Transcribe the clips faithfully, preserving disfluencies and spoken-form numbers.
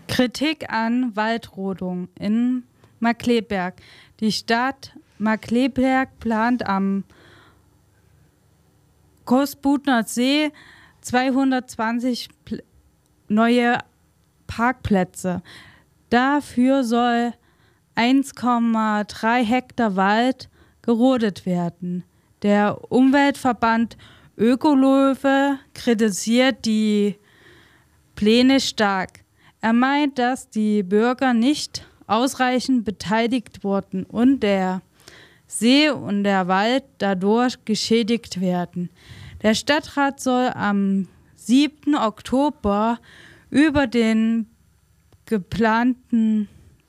Kritik an Waldrodung in Markkleeberg. Die Stadt Markkleeberg plant am Großbudner See zweihundertzwanzig Pl- neue Parkplätze. Dafür soll eins Komma drei Hektar Wald gerodet werden. Der Umweltverband Ökolöwe kritisiert die Pläne stark. Er meint, dass die Bürger nicht ausreichend beteiligt wurden und der See und der Wald dadurch geschädigt werden. Der Stadtrat soll am siebten Oktober über den geplanten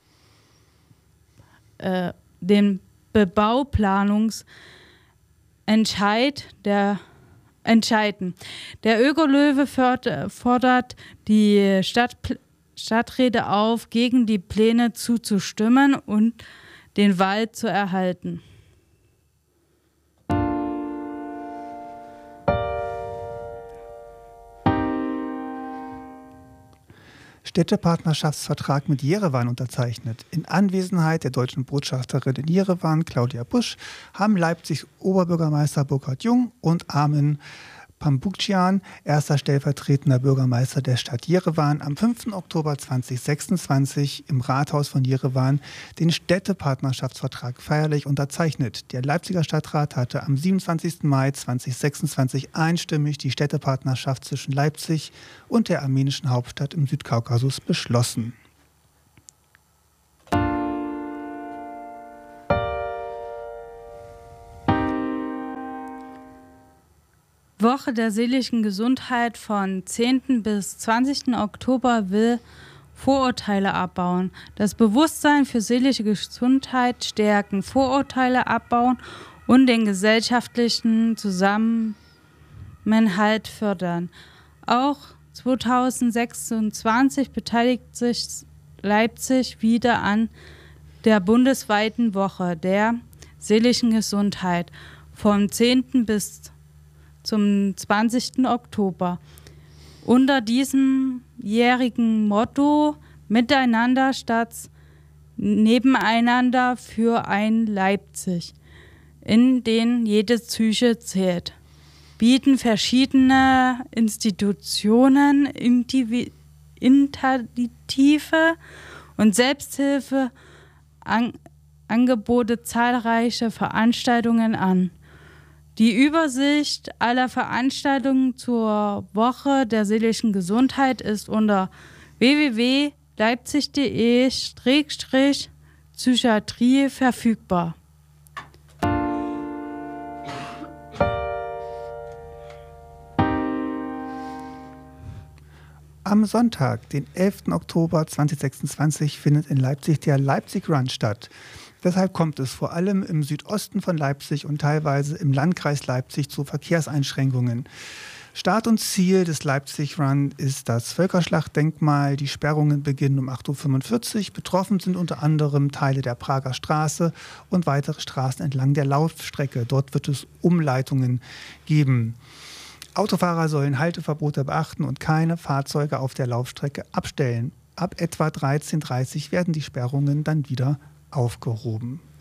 äh, den Bebauplanungsentscheid der entscheiden. Der Ökolöwe fordert die Stadt, Stadträte auf, gegen die Pläne zuzustimmen und den Wald zu erhalten. Städtepartnerschaftsvertrag mit Jerewan unterzeichnet. In Anwesenheit der deutschen Botschafterin in Jerewan, Claudia Busch, haben Leipzigs Oberbürgermeister Burkhard Jung und Armin Pambukjian, erster stellvertretender Bürgermeister der Stadt Jerewan, am fünften Oktober zweitausendsechsundzwanzig im Rathaus von Jerewan den Städtepartnerschaftsvertrag feierlich unterzeichnet. Der Leipziger Stadtrat hatte am siebenundzwanzigsten Mai zweitausendsechsundzwanzig einstimmig die Städtepartnerschaft zwischen Leipzig und der armenischen Hauptstadt im Südkaukasus beschlossen. Woche der seelischen Gesundheit von zehnten bis zwanzigsten Oktober will Vorurteile abbauen, das Bewusstsein für seelische Gesundheit stärken, Vorurteile abbauen und den gesellschaftlichen Zusammenhalt fördern. Auch zweitausendsechsundzwanzig beteiligt sich Leipzig wieder an der bundesweiten Woche der seelischen Gesundheit vom zehnten bis zum zwanzigsten Oktober. Unter diesem jährigen Motto Miteinander statt Nebeneinander für ein Leipzig, in den jede Psyche zählt, bieten verschiedene Institutionen intivi- integrative und Selbsthilfe an- Angebote zahlreiche Veranstaltungen an. Die Übersicht aller Veranstaltungen zur Woche der seelischen Gesundheit ist unter w w w punkt leipzig punkt de Schrägstrich Psychiatrie verfügbar. Am Sonntag, den elften Oktober zweitausendsechsundzwanzig, findet in Leipzig der Leipzig Run statt. Deshalb kommt es vor allem im Südosten von Leipzig und teilweise im Landkreis Leipzig zu Verkehrseinschränkungen. Start und Ziel des Leipzig Run ist das Völkerschlachtdenkmal. Die Sperrungen beginnen um acht Uhr fünfundvierzig. Betroffen sind unter anderem Teile der Prager Straße und weitere Straßen entlang der Laufstrecke. Dort wird es Umleitungen geben. Autofahrer sollen Halteverbote beachten und keine Fahrzeuge auf der Laufstrecke abstellen. Ab etwa dreizehn Uhr dreißig werden die Sperrungen dann wieder aufgehoben.